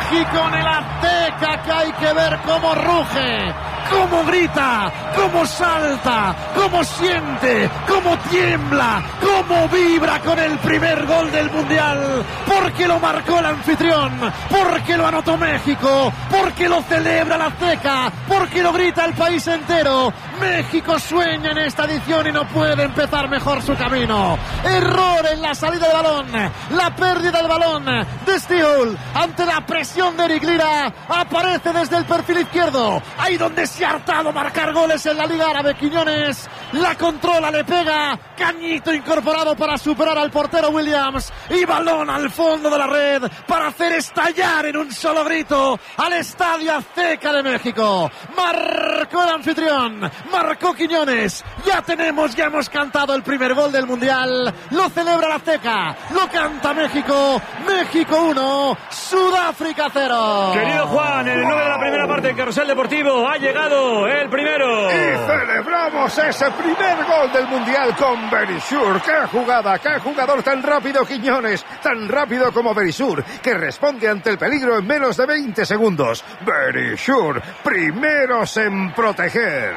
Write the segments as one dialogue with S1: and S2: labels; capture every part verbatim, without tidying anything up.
S1: México en el Azteca, que hay que ver cómo ruge, cómo grita, cómo salta, cómo siente, cómo tiembla, cómo vibra con el primer gol del Mundial, porque lo marcó el anfitrión, porque lo anotó México, porque lo celebra el Azteca, porque lo grita el país entero. México sueña en esta edición y no puede empezar mejor su camino. Error en la salida del balón, la pérdida del balón de Steele ante la presión de Eric Lira. Aparece desde el perfil izquierdo, ahí donde se ha hartado marcar goles en la Liga Árabe. Quiñones la controla, le pega, cañito incorporado para superar al portero Williams, y balón al fondo de la red para hacer estallar en un solo grito al Estadio Azteca de México. Marcó el anfitrión, marcó Quiñones. Ya tenemos, ya hemos cantado el primer gol del Mundial. Lo celebra el Azteca, lo canta México. México uno, Sudáfrica cero.
S2: Querido Juan, en el nueve de la primera parte del Carrusel Deportivo ha llegado el primero.
S3: Y celebramos ese primer gol del Mundial con Berisur. ¡Qué jugada! ¡Qué jugador tan rápido, Quiñones! Tan rápido como Berisur, que responde ante el peligro en menos de veinte segundos. Berisur, primeros en proteger.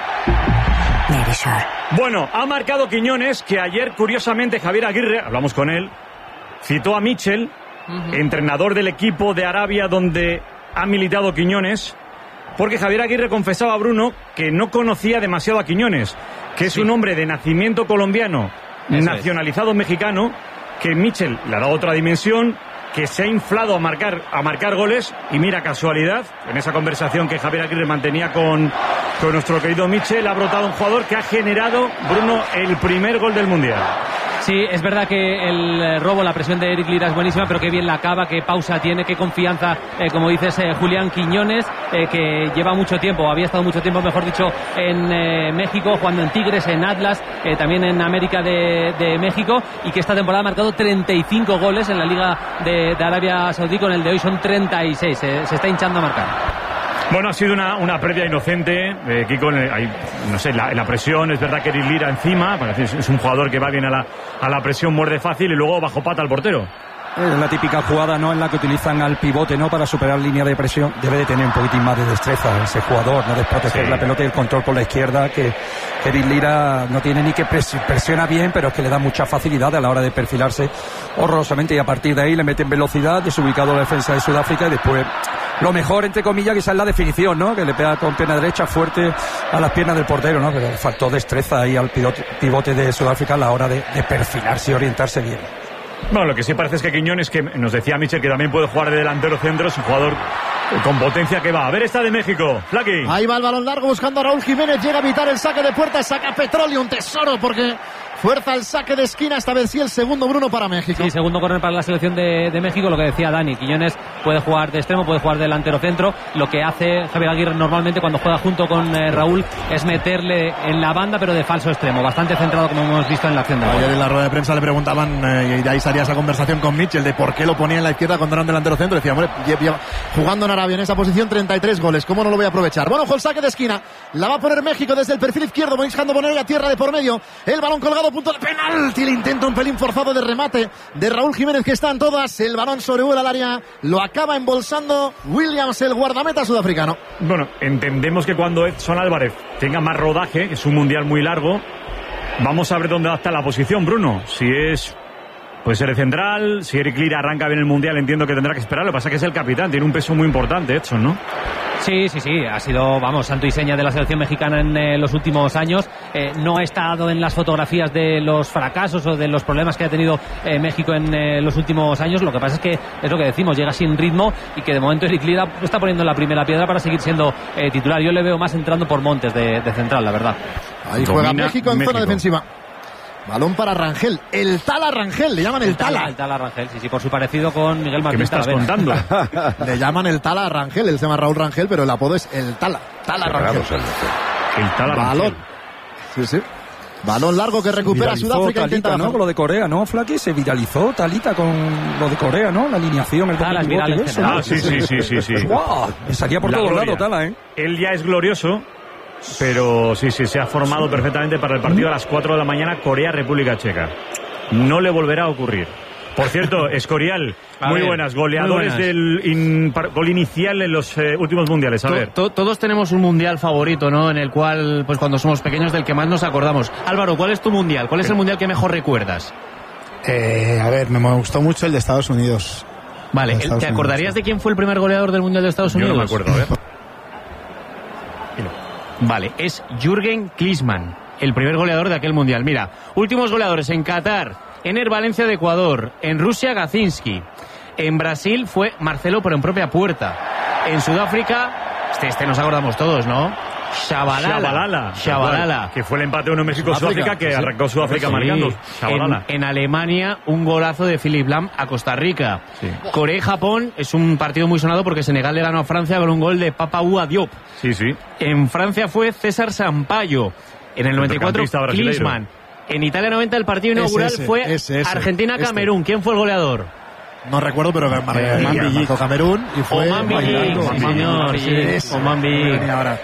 S2: Bueno, ha marcado Quiñones, que ayer, curiosamente, Javier Aguirre, hablamos con él, citó a Michel, uh-huh. entrenador del equipo de Arabia donde ha militado Quiñones, porque Javier Aguirre confesaba a Bruno que no conocía demasiado a Quiñones, que es sí. un hombre de nacimiento colombiano, Eso nacionalizado es. mexicano, que Michel le ha dado otra dimensión, que se ha inflado a marcar, a marcar goles, y mira, casualidad, en esa conversación que Javier Aguirre mantenía con, con nuestro querido Michel, ha brotado un jugador que ha generado, Bruno, el primer gol del Mundial.
S4: Sí, es verdad que el robo, la presión de Eric Lira es buenísima, pero qué bien la acaba, qué pausa tiene, qué confianza, eh, como dices, eh, Julián Quiñones, eh, que lleva mucho tiempo, había estado mucho tiempo, mejor dicho, en eh, México, jugando en Tigres, en Atlas, eh, también en América de, de México, y que esta temporada ha marcado treinta y cinco goles en la Liga de, de Arabia Saudí. Con el de hoy son treinta y seis, eh, se está hinchando a marcar.
S2: Bueno, ha sido una, una previa inocente, eh, Kiko, hay, no sé, la, la presión, es verdad que Eric Lira encima, es, es un jugador que va bien a la, a la presión, muerde fácil, y luego bajo pata al portero.
S5: Es la típica jugada, ¿no?, en la que utilizan al pivote, ¿no?, para superar línea de presión. Debe de tener un poquitín más de destreza ese jugador, ¿no?, de proteger sí. la pelota y el control por la izquierda, que Eric Lira no tiene ni que pres- presiona bien, pero es que le da mucha facilidad a la hora de perfilarse horrorosamente, y a partir de ahí le meten velocidad, desubicado la defensa de Sudáfrica, y después lo mejor, entre comillas, quizás la definición, ¿no?, que le pega con pierna derecha fuerte a las piernas del portero, ¿no?, pero le faltó destreza ahí al pivote, pivote de Sudáfrica a la hora de, de perfilarse y orientarse bien.
S2: Bueno, lo que sí parece es que Quiñones, que nos decía Michel que también puede jugar de delantero centro, es un jugador con potencia que va. A ver esta de México, Flaqui.
S1: Ahí va el balón largo buscando a Raúl Jiménez, llega a evitar el saque de puerta, saca Petróleo, un tesoro, porque fuerza el saque de esquina, esta vez sí el segundo, Bruno, para México.
S4: Sí, segundo córner para la selección de, de México, lo que decía Dani, Quiñones puede jugar de extremo, puede jugar de delantero centro, lo que hace Javier Aguirre normalmente cuando juega junto con eh, Raúl es meterle en la banda, pero de falso extremo, bastante centrado, como hemos visto en la acción de
S1: ayer en la rueda de prensa le preguntaban, eh, y de ahí salía esa conversación con Mitchell, de por qué lo ponía en la izquierda cuando era un delantero centro. Decía, hombre, lleva, jugando en Arabia en esa posición, treinta y tres goles, ¿cómo no lo voy a aprovechar? Bueno, ojo el saque de esquina, la va a poner México desde el perfil izquierdo, buscando poner a tierra de por medio, el balón colgado, punto de penal. El intento un pelín forzado de remate de Raúl Jiménez, que está en todas, el balón sobrevuela al área, lo acaba embolsando Williams, el guardameta sudafricano.
S2: Bueno, entendemos que cuando Edson Álvarez tenga más rodaje, es un mundial muy largo, vamos a ver dónde está la posición, Bruno, si es... puede ser de central, si Eric Lira arranca bien el mundial, entiendo que tendrá que esperar, lo que pasa es que es el capitán, tiene un peso muy importante Edson, ¿no?
S4: Sí, sí, sí, ha sido, vamos, santo y seña de la selección mexicana en eh, los últimos años. Eh, no ha estado en las fotografías de los fracasos o de los problemas que ha tenido eh, México en eh, los últimos años. Lo que pasa es que, es lo que decimos, llega sin ritmo y que de momento Eric Lira está poniendo la primera piedra para seguir siendo eh, titular. Yo le veo más entrando por Montes de, de central, la verdad.
S1: Ahí juega México en México. Zona defensiva. Balón para Rangel, el Tala Rangel, le llaman el, el Tala.
S4: El Tala Rangel, sí, sí, por su parecido con Miguel Martín.
S2: ¿Qué me estás contando?
S1: Le llaman el Tala Rangel, él se llama Raúl Rangel, pero el apodo es el Tala. Tala Rangel.
S2: El Tala Rangel.
S1: Balón. Sí, sí. Balón largo que recupera Sudáfrica.
S5: Talita, intenta, ¿no? Con lo de Corea, ¿no, Flaqui? Se viralizó Talita con lo de Corea, ¿no? La alineación, el
S4: ah, las virales,
S5: eso,
S2: ¿no? Ah, sí, sí, sí, sí, sí.
S5: Wow, salía por todos lados, Tala, ¿eh?
S2: Él ya es glorioso, pero sí, sí, se ha formado perfectamente para el partido a las cuatro de la mañana, Corea-República Checa. No le volverá a ocurrir. Por cierto, Escorial,
S4: A
S2: muy
S4: ver,
S2: buenas, goleadores
S4: muy buenas.
S2: del in- par- gol inicial en los eh, últimos mundiales. A
S6: To-
S2: ver.
S6: to- todos tenemos un mundial favorito, ¿no? En el cual, pues cuando somos pequeños, del que más nos acordamos. Álvaro, ¿cuál es tu mundial? ¿Cuál es el mundial que mejor recuerdas?
S7: Eh, a ver, me gustó mucho el de Estados Unidos.
S6: Vale,
S7: De Estados
S6: ¿te acordarías
S7: Unidos,
S6: de quién fue el primer goleador del mundial de Estados
S2: Yo
S6: Unidos?
S2: no me acuerdo, a ver.
S6: Vale, es Jürgen Klinsmann, el primer goleador de aquel mundial. Mira, últimos goleadores en Qatar, Ener Valencia de Ecuador, en Rusia Gacinski, en Brasil fue Marcelo pero en propia puerta, en Sudáfrica, este, este nos acordamos todos, ¿no? Shabalala.
S2: Shabalala.
S6: Shabalala.
S2: Que fue el empate uno México-Sudáfrica, que
S7: sí.
S2: arrancó Sudáfrica
S6: Sí.
S2: marcando.
S6: En,
S2: Shabalala.
S6: en Alemania, un golazo de Philipp Lahm a Costa Rica.
S2: Sí.
S6: Corea y Japón es un partido muy sonado porque Senegal le ganó a Francia con un gol de Papaou Diop.
S2: Sí, sí.
S6: En Francia fue César Sampaio. En el noventa y cuatro,
S2: Centrocampista brasileiro.
S6: Klinsmann. En Italia noventa, el partido
S7: Ese,
S6: inaugural
S7: ese,
S6: fue
S7: ese, ese,
S6: Argentina-Camerún. ¿Quién fue el goleador?
S1: No recuerdo, pero
S7: Eh,
S1: Oman
S7: Billig.
S1: marcó Camerún y fue
S6: Oman Billig,
S1: bailando.
S6: sí, señor, sí.
S7: Ese.
S6: Oman Billig.
S7: Y ahora,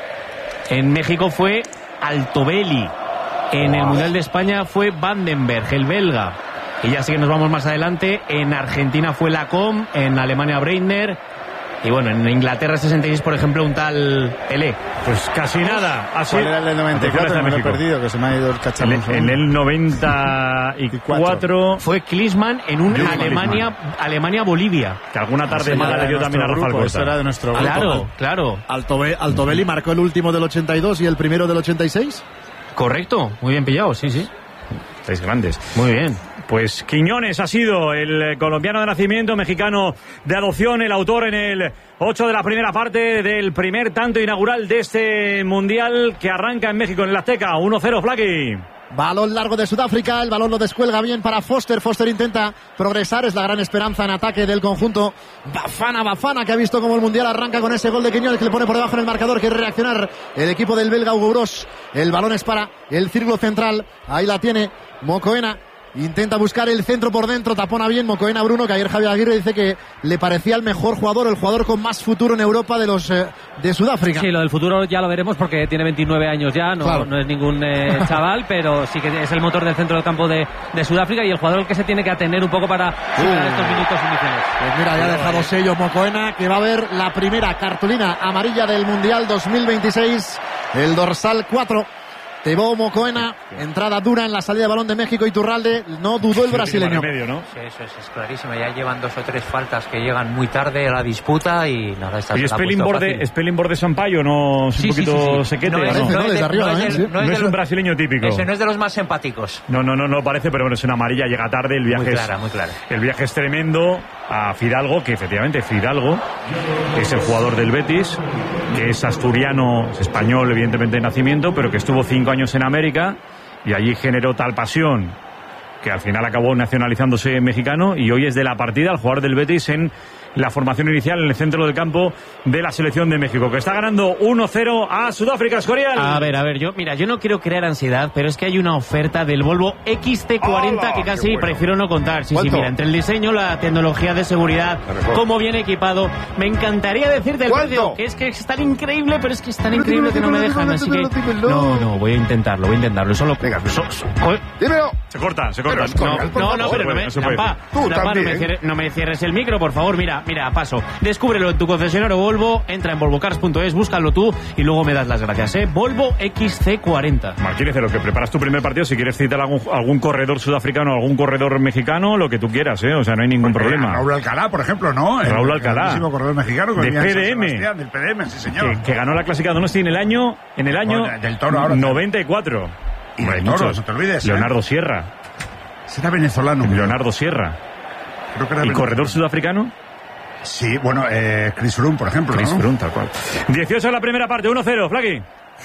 S6: En México fue Altobelli. En el Mundial de España fue Vandenberg, el belga. Y ya sí que nos vamos más adelante. En Argentina fue Lacombe, en Alemania Breitner. Y bueno, en Inglaterra sesenta y seis, por ejemplo, un tal Pelé.
S2: Pues casi nada. Así.
S7: ¿cuál era el del noventa y cuatro? Me lo he perdido, que se me ha ido el
S2: En,
S7: cacharro.
S2: en el noventa y cuatro,
S6: Fue Klinsmann en un
S2: Jürgen
S6: Alemania, Alemania-Bolivia.
S2: que alguna tarde
S7: Ese
S2: mala
S7: era
S2: le dio
S7: de
S2: también a
S7: nuestro
S2: Rafael
S7: grupo, ese era
S2: Corta.
S7: de nuestro grupo.
S6: Claro, claro.
S1: Altobe- Altobelli marcó el último del ochenta y dos y el primero del ochenta y seis.
S6: Correcto, muy bien pillado, sí, sí.
S2: Estáis grandes.
S6: Muy bien.
S2: Pues Quiñones ha sido el eh, colombiano de nacimiento, mexicano de adopción, el autor en el ocho de la primera parte del primer tanto inaugural de este mundial que arranca en México, en el Azteca. uno cero, Flaky.
S1: Balón largo de Sudáfrica, el balón lo descuelga bien para Foster. Foster intenta progresar, es la gran esperanza en ataque del conjunto Bafana Bafana, que ha visto como el mundial arranca con ese gol de Quiñones que le pone por debajo en el marcador. Quiere reaccionar el equipo del belga Hugo Bros. El balón es para el círculo central, ahí la tiene Mocoena. Intenta buscar el centro por dentro, tapona bien Mocoena Bruno, que ayer Javier Aguirre dice que le parecía el mejor jugador, el jugador con más futuro en Europa de los eh, de Sudáfrica.
S4: Sí, lo del futuro ya lo veremos porque tiene veintinueve años ya, no,
S1: Claro.
S4: no es ningún eh, chaval, pero sí que es el motor del centro del campo de, de Sudáfrica y el jugador que se tiene que atener un poco para superar estos minutos iniciales.
S1: Pues mira, ya ha dejado sello Mocoena, que va a ver la primera cartulina amarilla del Mundial dos mil veintiséis, el dorsal cuatro. Tebou Mocoena, entrada dura en la salida de balón de México. Iturralde, no dudó el brasileño.
S2: Medio, ¿no?
S8: Sí, eso es, es clarísimo. Ya llevan dos o tres faltas que llegan muy tarde a la disputa y nada, esta
S2: Y
S8: se la ha
S2: Spelling
S8: puesto
S2: Borde,
S8: fácil.
S2: Spelling Borde Sampaio, ¿no? Es un
S8: Sí, sí,
S2: poquito
S8: sí, sí.
S2: sequete,
S8: No
S2: ¿no?
S8: es-
S2: No,
S8: no es
S1: desde
S8: de-
S1: arriba,
S8: no es
S1: ¿eh?
S8: del-
S1: Sí.
S8: no es
S2: es
S8: de
S2: un
S8: los-
S2: brasileño típico.
S8: Ese no es de los más empáticos.
S2: No, no, no, no parece, pero bueno, es una amarilla, llega tarde, el viaje
S8: Muy
S2: es,
S8: clara, muy clara.
S2: el viaje es tremendo a Fidalgo, que efectivamente Fidalgo es el jugador del Betis, que es asturiano, es español evidentemente de nacimiento, pero que estuvo cinco años en América y allí generó tal pasión que al final acabó nacionalizándose mexicano y hoy es de la partida el jugador del Betis en la formación inicial en el centro del campo de la selección de México, que está ganando uno cero a Sudáfrica, Escorial.
S6: A ver, a ver, yo, mira, yo no quiero crear ansiedad, pero es que hay una oferta del Volvo X C cuarenta
S3: ¡Hala!
S6: que casi
S3: ¡Qué bueno!
S6: prefiero no contar. Sí, sí,
S3: ¿Cuánto?
S6: mira, entre el diseño, la tecnología de seguridad,
S3: mejor.
S6: cómo viene equipado, me encantaría decirte el
S3: ¿Cuánto?
S6: precio, que es que es tan increíble, pero es que es tan increíble
S3: dímelo,
S6: que no me
S3: dímelo,
S6: dejan, así que...
S3: dímelo, dímelo.
S6: No, no, voy a intentarlo, voy a intentarlo, solo...
S3: Venga,
S6: so- so- co-
S3: Dímelo.
S2: Se corta, se corta.
S3: Pero, Escorial,
S6: No,
S3: por
S6: no,
S3: favor.
S6: no, pero no me,
S2: no se puede
S6: Lampa,
S2: decir.
S3: Tú
S6: Lampa, no
S3: también.
S6: me cierres, no me cierres el micro, por favor. Mira, mira, paso. Descúbrelo en tu concesionario Volvo, entra en volvocars punto es, búscalo tú y luego me das las gracias, ¿eh? Volvo X C cuarenta.
S2: Martínez, de lo que preparas tu primer partido, si quieres citar algún, algún corredor sudafricano, algún corredor mexicano, lo que tú quieras, ¿eh? O sea, no hay ningún problema.
S3: Raúl Alcalá, por ejemplo, ¿no? El
S2: Raúl Alcalá.
S3: grandísimo corredor mexicano que
S2: De
S3: venía en San
S2: P D M.
S3: Sebastián, del P D M, sí, señor.
S2: Que, que ganó la clásica Donosti en el año, en el año
S3: Bueno, del Toro ahora.
S2: noventa y cuatro.
S3: Y del
S2: Hay
S3: Toro,
S2: muchos.
S3: no te olvides, ¿eh?
S2: Leonardo Sierra.
S3: Será venezolano.
S2: Leonardo Sierra.
S3: Creo que era
S2: ¿Y
S3: venezolano.
S2: corredor sudafricano?
S3: Sí, bueno, eh, Chris Froome, por ejemplo,
S2: Chris
S3: ¿no?
S2: Froome, tal cual. dieciocho en la primera parte, uno cero, Flaky.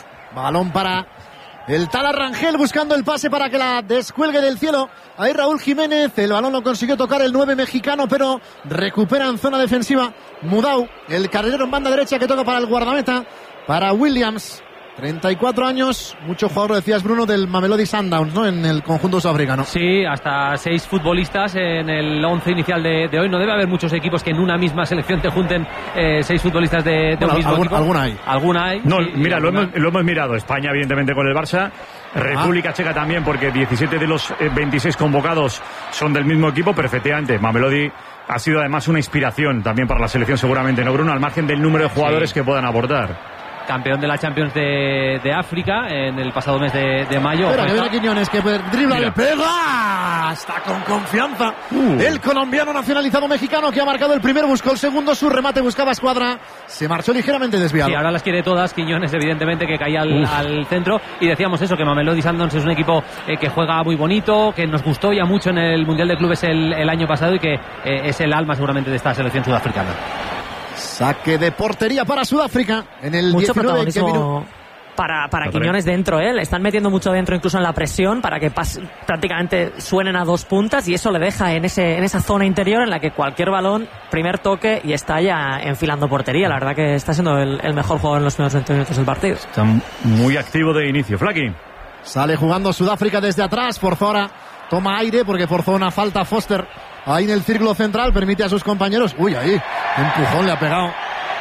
S1: Balón para el tal Arrangel buscando el pase para que la descuelgue del cielo. Ahí Raúl Jiménez, el balón lo consiguió tocar el nueve mexicano, pero recupera en zona defensiva Mudau, el carrilero en banda derecha que toca para el guardameta, para Williams. treinta y cuatro años, mucho jugador, decías Bruno, del Mamelodi Sundowns, ¿no? En el conjunto sudafricano.
S4: Sí, hasta seis futbolistas en el once inicial de, de hoy. No debe haber muchos equipos que en una misma selección te junten eh, seis futbolistas de, de
S1: bueno,
S4: un mismo
S1: algún,
S4: equipo.
S1: Alguna hay.
S4: Alguna hay.
S2: No,
S4: sí,
S2: mira, lo
S4: alguna...
S2: hemos, lo hemos mirado. España, evidentemente, con el Barça. República ah. Checa también, porque diecisiete de los veintiséis convocados son del mismo equipo. Pero efectivamente, Mamelodi ha sido además una inspiración también para la selección, seguramente, ¿no, Bruno? Al margen del número de jugadores sí. que puedan aportar.
S4: Campeón de la Champions de, de África en el pasado mes de, de mayo.
S1: Espera, que viene Quiñones, que dribla, le pega. Está con confianza. Uh. El colombiano nacionalizado mexicano que ha marcado el primero, buscó el segundo, su remate buscaba escuadra. Se marchó ligeramente desviado.
S4: Sí, ahora las quiere todas. Quiñones, evidentemente, que caía al, al centro. Y decíamos eso, que Mamelodi Sundowns es un equipo eh, que juega muy bonito, que nos gustó ya mucho en el Mundial de Clubes el, el año pasado y que eh, es el alma seguramente de esta selección sudafricana.
S1: Saque de portería para Sudáfrica en el
S9: mucho
S1: diecinueve
S9: protagonismo para, para Quiñones dentro, ¿eh? Le están metiendo mucho dentro, incluso en la presión, para que pas, prácticamente suenen a dos puntas, y eso le deja en ese en esa zona interior en la que cualquier balón, primer toque y está ya enfilando portería. La verdad que está siendo el, el mejor jugador en los primeros veinte minutos del partido.
S2: Está muy activo de inicio. Flaki.
S1: Sale jugando Sudáfrica desde atrás, forzó ahora, toma aire porque forzó una falta Foster. Ahí en el círculo central, permite a sus compañeros. Uy, ahí, empujón le ha pegado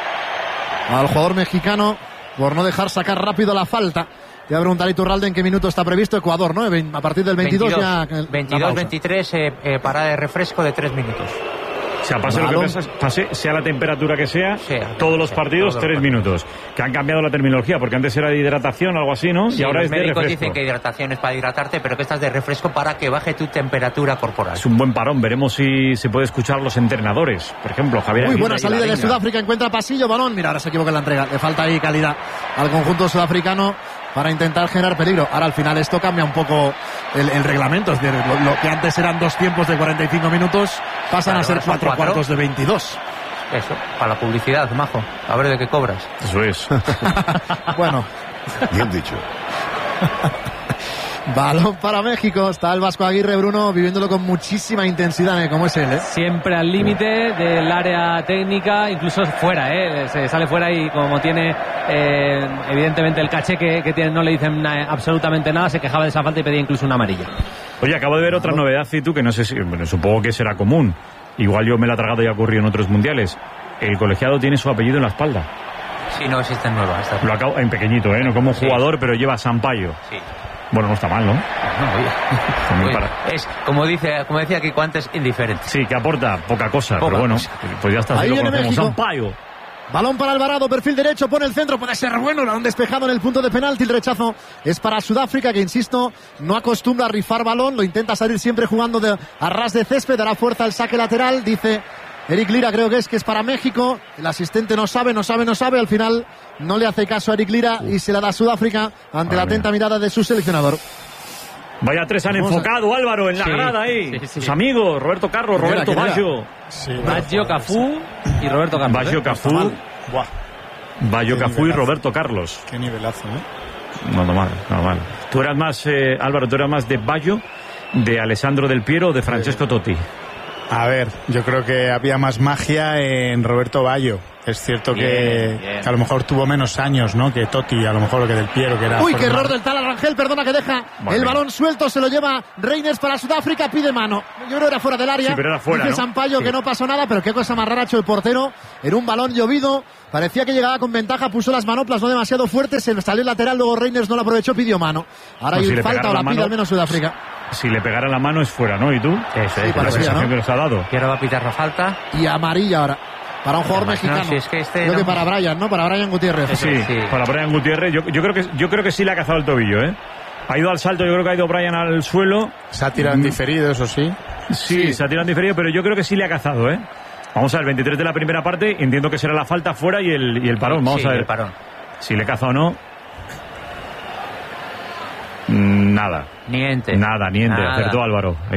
S1: al jugador mexicano por no dejar sacar rápido la falta. Te voy a preguntar a Iturralde en qué minuto está previsto Ecuador, ¿no? A partir del veintidós, veintidós ya.
S8: veintidós veintitrés, eh, eh, parada de refresco de tres minutos.
S2: O sea, pase lo que pase, pase, sea la temperatura que sea, sea todos los partidos, todos tres los minutos. Que han cambiado la terminología, porque antes era de hidratación o algo así, ¿no?
S8: Sí,
S2: y ahora
S8: los
S2: es de refresco.
S8: Los médicos dicen que hidratación es para hidratarte, pero que estás de refresco para que baje tu temperatura corporal.
S2: Es un buen parón, veremos si se puede escuchar los entrenadores. Por ejemplo, Javier.
S1: Muy buena salida de Sudáfrica, encuentra pasillo, balón. Mira, ahora se equivoca en la entrega. Le falta ahí calidad al conjunto sudafricano para intentar generar peligro. Ahora al final esto cambia un poco el, el reglamento. Es decir, lo, lo que antes eran dos tiempos de cuarenta y cinco minutos pasan claro, a ser cuatro, cuatro cuartos de veintidós.
S8: Eso, para la publicidad, majo. A ver de qué cobras.
S2: Eso es.
S1: Bueno.
S3: Bien dicho.
S1: Balón para México. Está el Vasco Aguirre, Bruno, viviéndolo con muchísima intensidad, ¿eh? Como es él, ¿eh?
S4: Siempre al límite del área técnica, incluso fuera, ¿eh? Se sale fuera y como tiene eh, evidentemente el caché que, que tiene, no le dicen na- absolutamente nada, se quejaba de esa falta y pedía incluso una amarilla.
S2: Oye, acabo de ver otra novedad, Citu, que no sé si, bueno, supongo que será común. Igual yo me la he tragado y ha ocurrido en otros mundiales. El colegiado tiene su apellido en la espalda.
S8: Sí, no, existe nueva. Esta
S2: Lo acabo, en pequeñito, ¿eh? No como
S8: sí.
S2: jugador, pero lleva Sampaio.
S8: Sí.
S2: Bueno, no está mal, ¿no?
S8: No, oye. Oye, es, como dice, como decía Kiko antes, indiferente.
S2: Sí, que aporta poca cosa,
S8: Poca
S2: pero bueno,
S8: cosa.
S2: pues ya está,
S1: Ahí
S2: si lo
S1: viene
S2: conocemos,
S1: México.
S2: Sampaio.
S1: Balón para Alvarado, perfil derecho, pone el centro, puede ser bueno, balón despejado en el punto de penalti, el rechazo es para Sudáfrica, que insisto, no acostumbra a rifar balón, lo intenta salir siempre jugando de, a ras de césped, dará fuerza al saque lateral, dice Eric Lira, creo que es que es para México, el asistente no sabe, no sabe, no sabe, al final no le hace caso a Eric Lira y se la da a Sudáfrica ante la atenta mirada de su seleccionador.
S2: Vaya tres han Vamos enfocado, a... Álvaro, en la sí, grada ahí. Sí, sí. Sus amigos, Roberto Carlos, Roberto Baggio.
S4: Sí, Baggio, Cafú y Roberto Carlos.
S2: Baggio,
S4: ¿eh?
S2: Cafú. Baggio, Cafú y Roberto Carlos.
S7: Qué nivelazo, ¿eh?
S2: No, no mal, no mal. Tú eras más, eh, Álvaro, tú eras más de Baggio, de Alessandro Del Piero o de Francesco sí. Totti.
S7: A ver, yo creo que había más magia en Roberto Baggio. Es cierto bien, que, bien. que a lo mejor tuvo menos años, ¿no? Que Totti, a lo mejor que Del Piero, que era...
S1: Uy, qué error del tal Arrangel, perdona que deja vale. el balón suelto, se lo lleva Reyners para Sudáfrica, pide mano. Yo creo que era fuera del área.
S2: Sí, pero era fuera,
S1: Dice
S2: ¿no?
S1: Sampaio sí. que no pasó nada, pero qué cosa más rara ha hecho el portero. En un balón llovido, parecía que llegaba con ventaja, puso las manoplas no demasiado fuertes, se salió el lateral, luego Reyners no lo aprovechó, pidió mano. Ahora no, hay si falta o la, la pide al menos Sudáfrica.
S2: Si le pegara la mano es fuera, ¿no? ¿Y tú?
S8: Eso es,
S2: sí, la sensación ¿no? que nos ha dado.
S8: Y ahora va a pitar la falta.
S1: Y amarilla ahora. Para un jugador no, mexicano. No, si es que este creo no... que para Brian, ¿no? Para Brian Gutiérrez.
S2: Sí, sí. para Brian Gutiérrez. Yo, yo, creo que, yo creo que sí le ha cazado el tobillo, ¿eh? Ha ido al salto, yo creo que ha ido Brian al suelo.
S7: Se ha tirado en diferido, eso sí.
S2: Sí, sí, se ha tirado en diferido, pero yo creo que sí le ha cazado, ¿eh? Vamos a ver, veintitrés de la primera parte. Entiendo que será la falta fuera y el, y el parón. Vamos
S8: sí,
S2: a ver.
S8: El parón.
S2: Si le caza o no. Nada.
S8: Niente.
S2: Nada, niente.
S8: Nada.
S2: Acertó Álvaro.